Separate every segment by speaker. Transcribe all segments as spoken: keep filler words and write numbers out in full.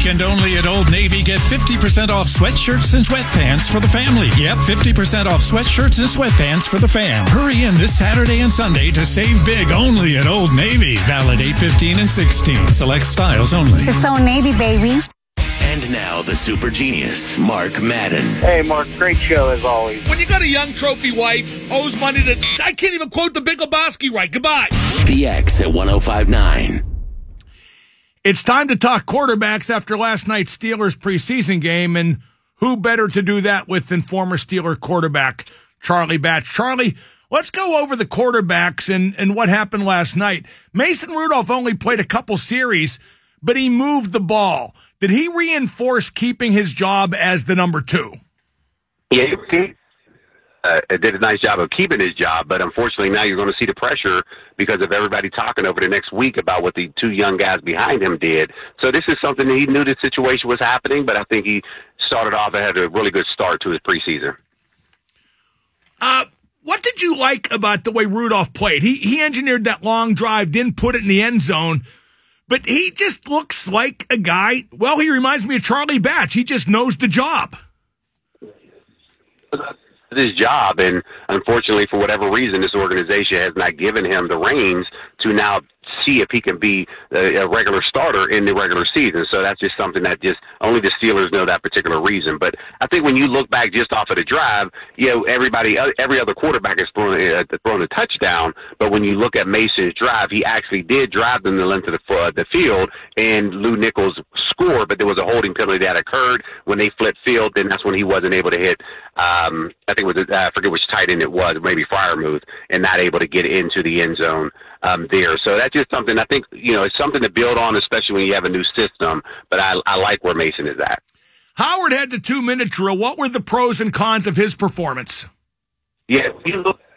Speaker 1: weekend only at Old Navy. Get fifty percent off sweatshirts and sweatpants for the family. Yep, fifty percent off sweatshirts and sweatpants for the fam. Hurry in this Saturday and Sunday to save big only at Old Navy. Valid eight fifteen and sixteen. Select styles only.
Speaker 2: It's Old Navy, baby.
Speaker 3: And now the super genius, Mark Madden.
Speaker 4: Hey, Mark, great show as always.
Speaker 5: When you got a young trophy wife, owes money to... I can't even quote the Big Lebowski right. Goodbye.
Speaker 3: The X at one oh five point nine.
Speaker 6: It's time to talk quarterbacks after last night's Steelers preseason game, and who better to do that with than former Steeler quarterback Charlie Batch. Charlie, let's go over the quarterbacks and, and what happened last night. Mason Rudolph only played a couple series, but he moved the ball. Did he reinforce keeping his job as the number two?
Speaker 7: Yeah, he uh, did a nice job of keeping his job, but unfortunately now you're going to see the pressure because of everybody talking over the next week about what the two young guys behind him did. So this is something that he knew the situation was happening, but I think he started off and had a really good start to his preseason.
Speaker 6: Uh, what did you like about the way Rudolph played? He he engineered that long drive, didn't put it in the end zone. But he just looks like a guy, well, he reminds me of Charlie Batch. He just knows the job.
Speaker 7: His job, and unfortunately, for whatever reason, this organization has not given him the reins to now see if he can be a, a regular starter in the regular season. So that's just something that just only the Steelers know that particular reason. But I think when you look back just off of the drive, you know, everybody, every other quarterback has thrown a, thrown a touchdown. But when you look at Mason's drive, he actually did drive them the length of the, uh, the field, and Lou Nichols scored, but there was a holding penalty that occurred when they flipped field. Then that's when he wasn't able to hit, um, I think it was, I forget which tight end it was, maybe Freiermuth, and not able to get into the end zone um, there. So that's just something I think, you know, it's something to build on, especially when you have a new system. But I, I like where Mason is at.
Speaker 6: Howard had the two-minute drill. What were the pros and cons of his performance?
Speaker 7: Yeah, if you look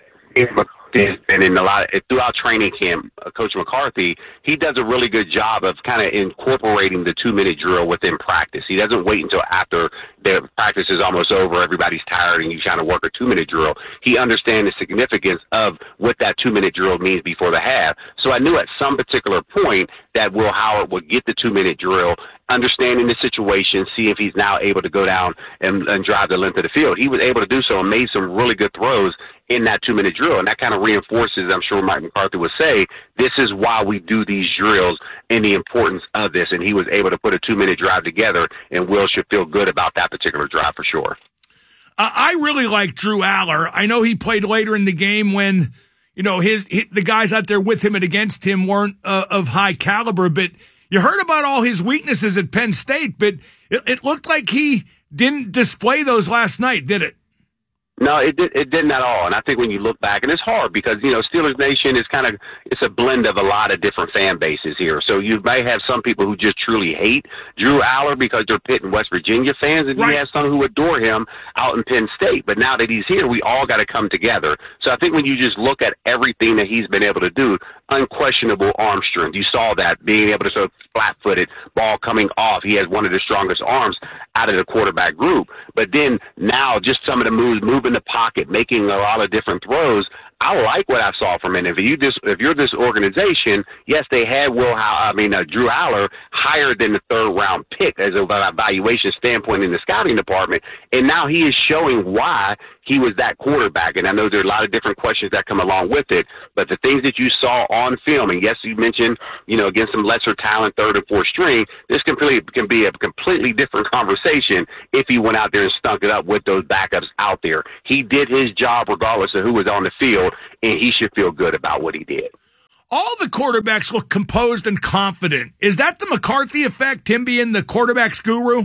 Speaker 7: and in a lot of, throughout training camp, uh, Coach McCarthy, he does a really good job of kind of incorporating the two-minute drill within practice. He doesn't wait until after the practice is almost over, everybody's tired, and you're trying to work a two-minute drill. He understands the significance of what that two-minute drill means before the half. So I knew at some particular point that Will Howard would get the two-minute drill, understanding the situation, see if he's now able to go down and, and drive the length of the field. He was able to do so and made some really good throws in that two-minute drill, and that kind of reinforces, I'm sure Mike McCarthy would say, this is why we do these drills and the importance of this, and he was able to put a two-minute drive together, and Will should feel good about that particular drive for sure.
Speaker 6: Uh, I really like Drew Aller. I know he played later in the game when, you know, his, his the guys out there with him and against him weren't uh, of high caliber, but you heard about all his weaknesses at Penn State, but it, it looked like he didn't display those last night, did it?
Speaker 7: No, it did, it didn't at all. And I think when you look back, and it's hard because, you know, Steelers Nation is kind of, it's a blend of a lot of different fan bases here. So you may have some people who just truly hate Drew Aller because they're Pitt and West Virginia fans, and right. You have some who adore him out in Penn State. But now that he's here, we all got to come together. So I think when you just look at everything that he's been able to do, unquestionable arm strength. You saw that, being able to sort of flat-footed, ball coming off. He has one of the strongest arms out of the quarterback group. But then now just some of the moves, moving the pocket, making a lot of different throws. I like what I saw from him. If you just, if you're this organization, yes, they had Will, How I mean uh, Drew Aller higher than the third round pick as a evaluation standpoint in the scouting department, and now he is showing why he was that quarterback. And I know there are a lot of different questions that come along with it, but the things that you saw on film, and yes, you mentioned, you know, against some lesser talent, third and fourth string, this completely can be a completely different conversation if he went out there and stunk it up with those backups out there. He did his job regardless of who was on the field, and he should feel good about what he did.
Speaker 6: All the quarterbacks look composed and confident. Is that the McCarthy effect, him being the quarterback's guru?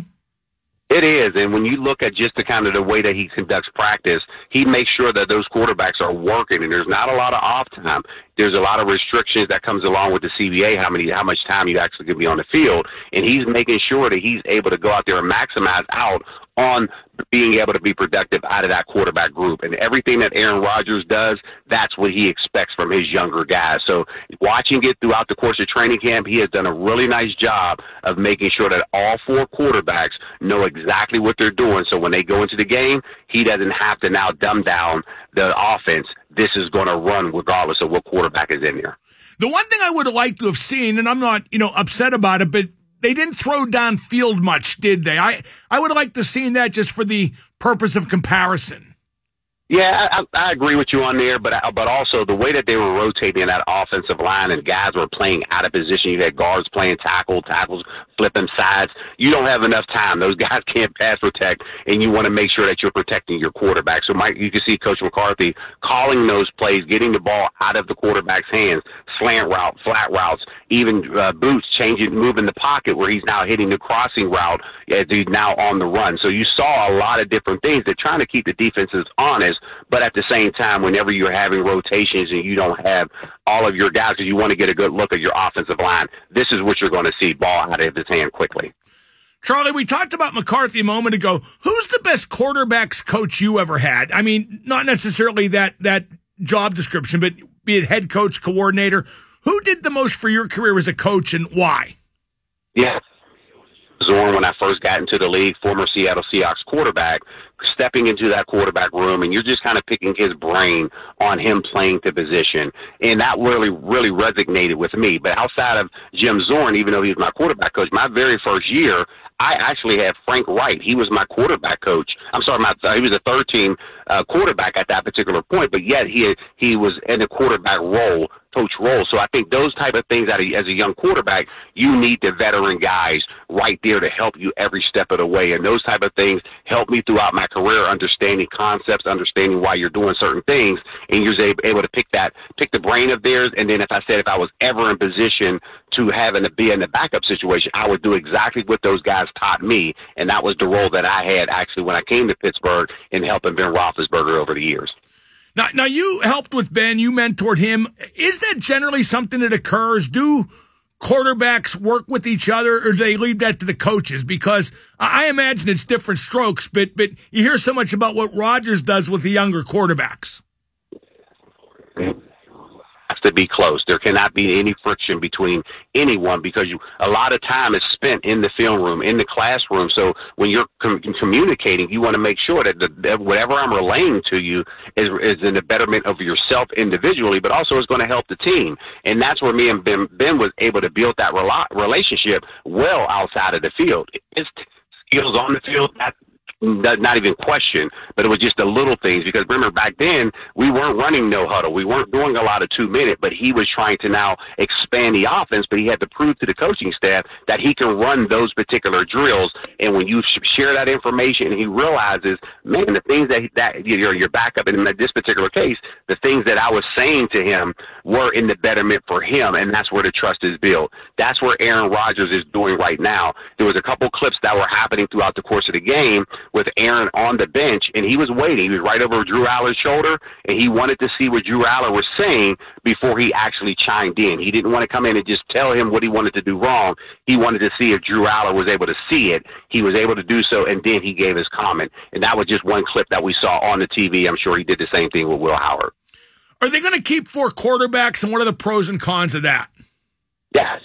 Speaker 7: It is, and when you look at just the kind of the way that he conducts practice, he makes sure that those quarterbacks are working, and there's not a lot of off time. There's a lot of restrictions that comes along with the C B A, how many, how much time you actually can be on the field, and he's making sure that he's able to go out there and maximize out on being able to be productive out of that quarterback group. And everything that Aaron Rodgers does, that's what he expects from his younger guys. So watching it throughout the course of training camp, he has done a really nice job of making sure that all four quarterbacks know exactly what they're doing. So when they go into the game, he doesn't have to now dumb down the offense. This is going to run regardless of what quarterback is in there.
Speaker 6: The one thing I would have liked to have seen, and I'm not, you know, upset about it, but they didn't throw downfield much, did they? I, I would like to see that just for the purpose of comparison.
Speaker 7: Yeah, I, I agree with you on there, but but also the way that they were rotating that offensive line and guys were playing out of position. You had guards playing tackle, tackles flipping sides. You don't have enough time. Those guys can't pass protect, and you want to make sure that you're protecting your quarterback. So, Mike, you can see Coach McCarthy calling those plays, getting the ball out of the quarterback's hands, slant route, flat routes, even uh, boots, changing, moving the pocket where he's now hitting the crossing route as he's now on the run. So you saw a lot of different things. They're trying to keep the defenses honest, but at the same time, whenever you're having rotations and you don't have all of your guys, because you want to get a good look at your offensive line, this is what you're going to see, ball out of his hand quickly.
Speaker 6: Charlie, we talked about McCarthy a moment ago. Who's the best quarterbacks coach you ever had? I mean, not necessarily that that job description, but be it head coach, coordinator. Who did the most for your career as a coach, and why?
Speaker 7: Yeah. Zorn, when I first got into the league, former Seattle Seahawks quarterback, stepping into that quarterback room, and you're just kind of picking his brain on him playing the position. And that really, really resonated with me. But outside of Jim Zorn, even though he was my quarterback coach, my very first year, I actually had Frank Wright. He was my quarterback coach. I'm sorry, my, he was a third team uh, quarterback at that particular point, but yet he he was in a quarterback role, coach role. So I think those type of things, that as a young quarterback, you need the veteran guys right there to help you every step of the way. And those type of things helped me throughout my career, understanding concepts, understanding why you're doing certain things, and you're able to pick that, pick the brain of theirs. And then if I said if I was ever in position to having to be in the backup situation, I would do exactly what those guys taught me, and that was the role that I had actually when I came to Pittsburgh in helping Ben Roethlisberger over the years.
Speaker 6: Now, now you helped with Ben, you mentored him. Is that generally something that occurs? Do quarterbacks work with each other, or do they leave that to the coaches? Because I imagine it's different strokes, but but you hear so much about what Rodgers does with the younger quarterbacks.
Speaker 7: Has to be close. There cannot be any friction between anyone, because you, a lot of time is spent in the film room, in the classroom. So when you're com- communicating, you want to make sure that, the, that whatever I'm relaying to you is, is in the betterment of yourself individually, but also is going to help the team. And that's where me and Ben, Ben was able to build that rela- relationship well outside of the field. His t- skills on the field, that not even question, but it was just the little things, because remember back then we weren't running no huddle, we weren't doing a lot of two minute, but he was trying to now expand the offense, but he had to prove to the coaching staff that he can run those particular drills. And when you share that information, he realizes, man, the things that that your your backup in this particular case, the things that I was saying to him were in the betterment for him, and that's where the trust is built. That's where Aaron Rodgers is doing right now. There was a couple clips that were happening throughout the course of the game with Aaron on the bench, and he was waiting. He was right over Drew Allar's shoulder, and he wanted to see what Drew Aller was saying before he actually chimed in. He didn't want to come in and just tell him what he wanted to do wrong. He wanted to see if Drew Aller was able to see it. He was able to do so, and then he gave his comment. And that was just one clip that we saw on the T V. I'm sure he did the same thing with Will Howard.
Speaker 6: Are they going to keep four quarterbacks, and what are the pros and cons of that?
Speaker 7: Yes.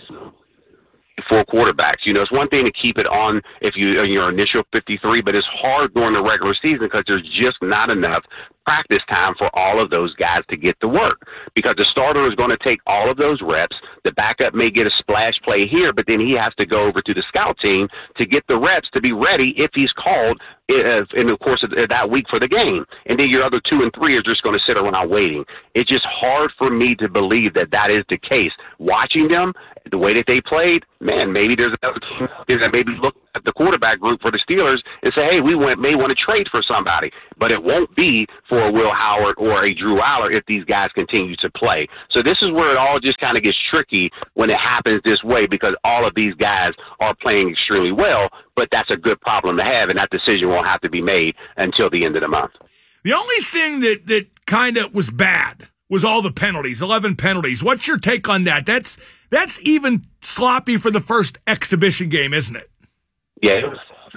Speaker 7: Four quarterbacks. You know, it's one thing to keep it on if you in your initial fifty-three, but it's hard during the regular season because there's just not enough practice time for all of those guys to get to work, because the starter is going to take all of those reps. The backup may get a splash play here, but then he has to go over to the scout team to get the reps to be ready if he's called uh, in the course of that week for the game. And then your other two and three are just going to sit around waiting. It's just hard for me to believe that that is the case. Watching them, the way that they played, man, maybe there's another team that maybe look at the quarterback group for the Steelers and say, hey, we went, may want to trade for somebody. But it won't be for a Will Howard or a Drew Aller if these guys continue to play. So this is where it all just kind of gets tricky when it happens this way, because all of these guys are playing extremely well, but that's a good problem to have, and that decision won't have to be made until the end of the month.
Speaker 6: The only thing that, that kind of was bad was all the penalties, eleven penalties. What's your take on that? That's that's even sloppy for the first exhibition game, isn't it?
Speaker 7: Yeah, it was.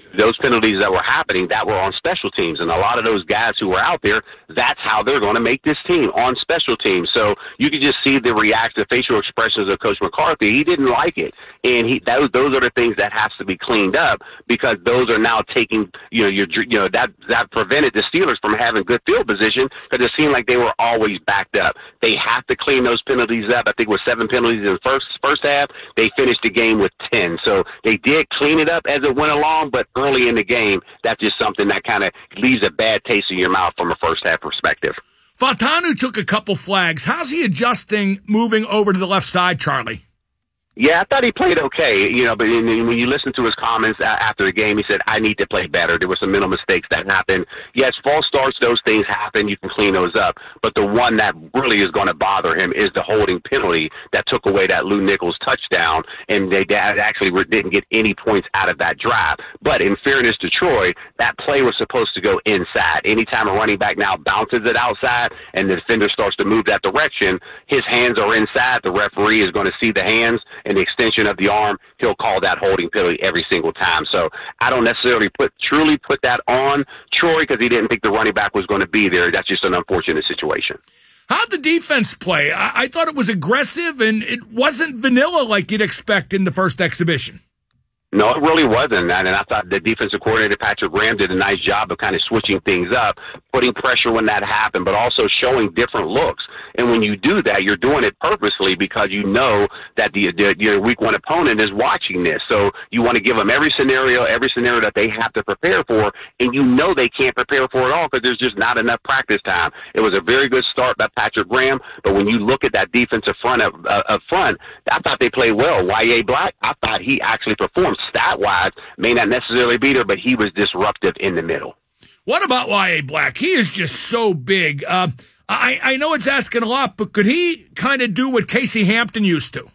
Speaker 7: those penalties that were happening, that were on special teams. And a lot of those guys who were out there, that's how they're going to make this team, on special teams. So you could just see the reaction, the facial expressions of Coach McCarthy. He didn't like it. And he, those, those are the things that has to be cleaned up, because those are now taking, you know, your, you know, that, that prevented the Steelers from having good field position, because it seemed like they were always backed up. They have to clean those penalties up. I think with seven penalties in the first, first half, they finished the game with ten. So they did clean it up as it went along, but early in the game, that's just something that kind of leaves a bad taste in your mouth from a first half perspective.
Speaker 6: Fautanu took a couple flags. How's he adjusting moving over to the left side, Charlie?
Speaker 7: Yeah, I thought he played okay, you know, but in, in, when you listen to his comments uh, after the game, he said, I need to play better. There were some mental mistakes that happened. Yes, false starts, those things happen. You can clean those up. But the one that really is going to bother him is the holding penalty that took away that Lou Nichols touchdown, and they actually didn't get any points out of that drive. But in fairness to Troy, that play was supposed to go inside. Anytime a running back now bounces it outside and the defender starts to move that direction, his hands are inside. The referee is going to see the hands and the extension of the arm. He'll call that holding penalty every single time. So I don't necessarily put truly put that on Troy, because he didn't think the running back was going to be there. That's just an unfortunate situation.
Speaker 6: How'd the defense play? I, I thought it was aggressive, and it wasn't vanilla like you'd expect in the first exhibition.
Speaker 7: No, it really wasn't. And I thought the defensive coordinator, Patrick Graham, did a nice job of kind of switching things up, putting pressure when that happened, but also showing different looks. And when you do that, you're doing it purposely, because you know that the, the your week one opponent is watching this. So you want to give them every scenario, every scenario that they have to prepare for, and you know they can't prepare for it all because there's just not enough practice time. It was a very good start by Patrick Graham, but when you look at that defensive front up, uh, up front, I thought they played well. Y A. Black, I thought he actually performed. Stat-wise, may not necessarily be there, but he was disruptive in the middle.
Speaker 6: What about Y A. Black? He is just so big. Uh, I, I know it's asking a lot, but could he kind of do what Casey Hampton used to?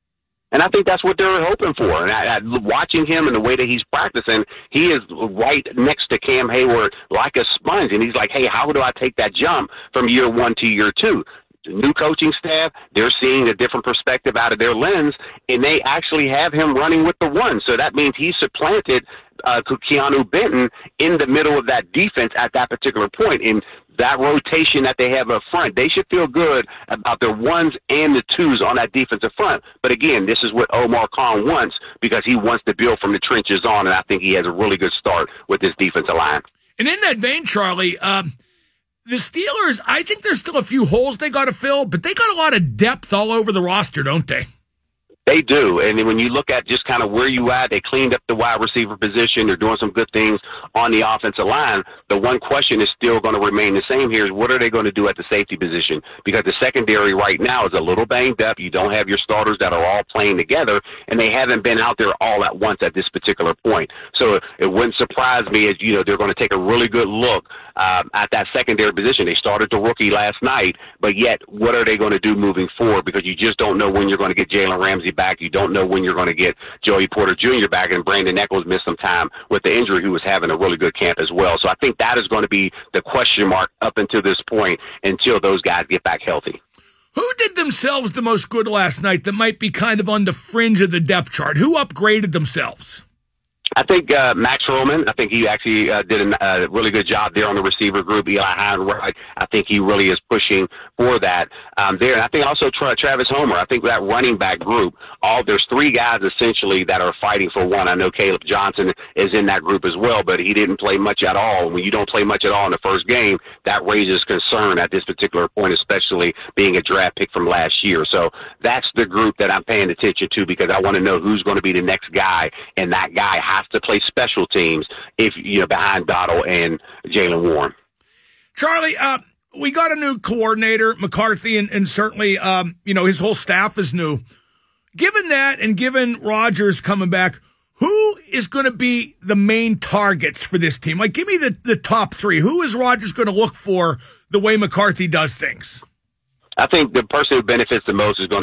Speaker 7: And I think that's what they're hoping for. And I, I, watching him and the way that he's practicing, he is right next to Cam Hayward like a sponge. And he's like, hey, how do I take that jump from year one to year two? New coaching staff, they're seeing a different perspective out of their lens, and they actually have him running with the one. So that means he supplanted uh, Keanu Benton in the middle of that defense at that particular point. And that rotation that they have up front, they should feel good about their ones and the twos on that defensive front. But again, this is what Omar Khan wants, because he wants to build from the trenches on, and I think he has a really good start with this defensive line.
Speaker 6: And in that vein, Charlie, um, the Steelers, I think there's still a few holes they got to fill, but they got a lot of depth all over the roster, don't they?
Speaker 7: They do. And when you look at just kind of where you at, they cleaned up the wide receiver position. They're doing some good things on the offensive line. The one question is still going to remain the same here is what are they going to do at the safety position? Because the secondary right now is a little banged up. You don't have your starters that are all playing together, and they haven't been out there all at once at this particular point. So it wouldn't surprise me as, you know, they're going to take a really good look uh, at that secondary position. They started the rookie last night, but yet what are they going to do moving forward? Because you just don't know when you're going to get Jalen Ramsey back. You don't know when you're going to get Joey Porter Junior back, and Brandon Echols missed some time with the injury, who was having a really good camp as well. So I think that is going to be the question mark up until this point, until those guys get back healthy.
Speaker 6: Who did themselves the most good last night that might be kind of on the fringe of the depth chart? Who upgraded themselves?
Speaker 7: I think uh, Max Roman, I think he actually uh, did a uh, really good job there on the receiver group. Eli Heinrich, I think he really is pushing for that um, there. And I think also Tra- Travis Homer, I think that running back group, all there's three guys essentially that are fighting for one. I know Caleb Johnson is in that group as well, but he didn't play much at all. When you don't play much at all in the first game, that raises concern at this particular point, especially being a draft pick from last year. So that's the group that I'm paying attention to, because I want to know who's going to be the next guy, and that guy has to play special teams if you know behind Dottle and Jalen Warren.
Speaker 6: Charlie, uh, we got a new coordinator, McCarthy, and, and certainly um, you know his whole staff is new. Given that, and given Rodgers coming back, who is going to be the main targets for this team? Like, give me the, the top three. Who is Rodgers going to look for the way McCarthy does things?
Speaker 7: I think the person who benefits the most is going to